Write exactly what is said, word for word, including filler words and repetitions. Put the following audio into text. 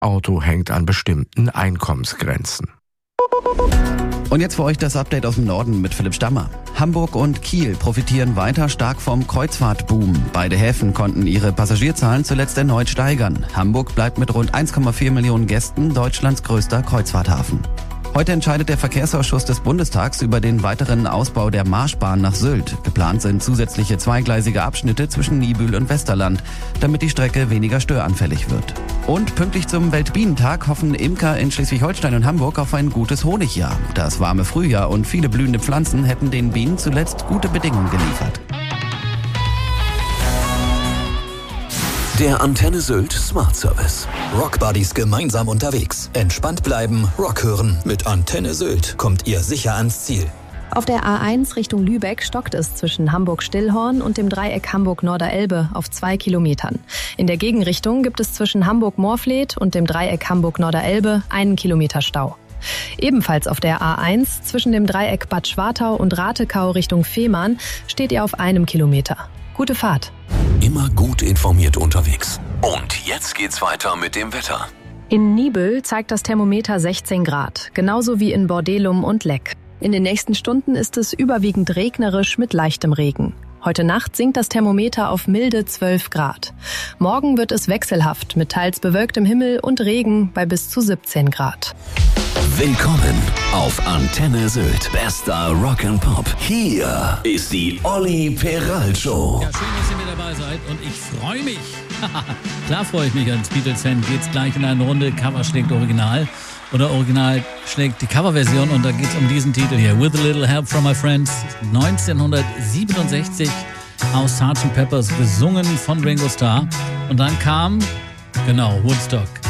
Auto hängt an bestimmten Einkommensgrenzen. Und jetzt für euch das Update aus dem Norden mit Philipp Stammer. Hamburg und Kiel profitieren weiter stark vom Kreuzfahrtboom. Beide Häfen konnten ihre Passagierzahlen zuletzt erneut steigern. Hamburg bleibt mit rund eins Komma vier Millionen Gästen Deutschlands größter Kreuzfahrthafen. Heute entscheidet der Verkehrsausschuss des Bundestags über den weiteren Ausbau der Marschbahn nach Sylt. Geplant sind zusätzliche zweigleisige Abschnitte zwischen Niebüll und Westerland, damit die Strecke weniger störanfällig wird. Und pünktlich zum Weltbienentag hoffen Imker in Schleswig-Holstein und Hamburg auf ein gutes Honigjahr. Das warme Frühjahr und viele blühende Pflanzen hätten den Bienen zuletzt gute Bedingungen geliefert. Der Antenne Sylt Smart Service. Rockbuddies gemeinsam unterwegs. Entspannt bleiben, Rock hören. Mit Antenne Sylt kommt ihr sicher ans Ziel. Auf der A eins Richtung Lübeck stockt es zwischen Hamburg-Stillhorn und dem Dreieck Hamburg-Norderelbe auf zwei Kilometern. In der Gegenrichtung gibt es zwischen Hamburg-Moorfleet und dem Dreieck Hamburg-Norderelbe einen Kilometer Stau. Ebenfalls auf der A eins zwischen dem Dreieck Bad Schwartau und Ratekau Richtung Fehmarn steht ihr auf einem Kilometer. Gute Fahrt. Immer gut informiert unterwegs. Und jetzt geht's weiter mit dem Wetter. In Niebüll zeigt das Thermometer sechzehn Grad, genauso wie in Bordelum und Leck. In den nächsten Stunden ist es überwiegend regnerisch mit leichtem Regen. Heute Nacht sinkt das Thermometer auf milde zwölf Grad. Morgen wird es wechselhaft mit teils bewölktem Himmel und Regen bei bis zu siebzehn Grad. Willkommen auf Antenne Sylt. Bester Rock and Pop. Hier ist die Olli Peral Show. Ja, schön, dass ihr mit dabei seid und ich freue mich. Klar freue ich mich als Beatles-Fan. Geht's gleich in eine Runde. Cover schlägt Original oder Original schlägt die Coverversion und da geht's um diesen Titel hier. With a Little Help from My Friends. neunzehnhundertsiebenundsechzig aus Sergeant Peppers, gesungen von Ringo Starr. Und dann kam, genau, Woodstock.